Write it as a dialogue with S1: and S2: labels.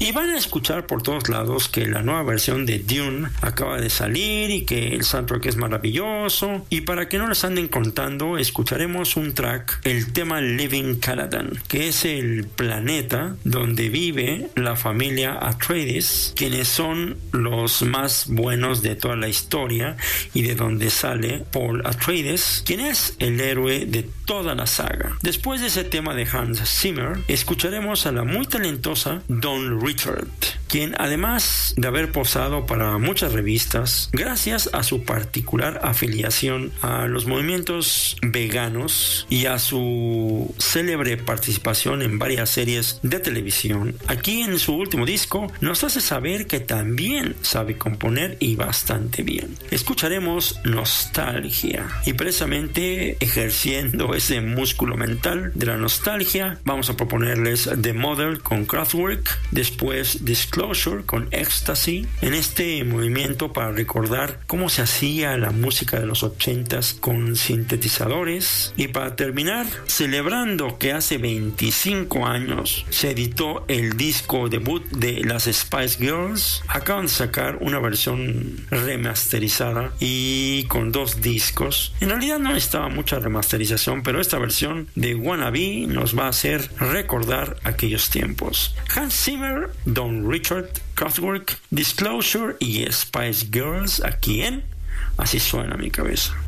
S1: Y van a escuchar por todos lados que la nueva versión de Dune acaba de salir y que el soundtrack es maravilloso. Y para que no les anden contando, escucharemos un track, el tema Living Caladan, que es el planeta donde vive la familia Atreides, quienes son los más buenos de toda la historia y de donde sale Paul Atreides, quien es el héroe de toda la saga. Después de ese tema de Hans Zimmer, escucharemos a la muy talentosa Dawn Richard, quien además de haber posado para muchas revistas, gracias a su particular afiliación a los movimientos veganos y a su célebre participación en varias series de televisión, aquí en su último disco nos hace saber que también sabe componer y bastante bien. Escucharemos Nostalgia y precisamente ejerciendo ese músculo mental de la nostalgia, vamos a proponerles The Model con Kraftwerk, después Disclosure con Ecstasy, en este movimiento para recordar cómo se hacía la música de los 80s con sintetizadores, y para terminar celebrando que hace 25 años se editó el disco debut de las Spice Girls. Acaban de sacar una versión remasterizada y con 2 discos. En realidad no estaba mucha remasterización, pero esta versión de Wannabe nos va a hacer recordar aquellos tiempos. Hans Zimmer, Dawn Richard, Kraftwerk, Disclosure y Spice Girls aquí en Así Suena Mi Cabeza.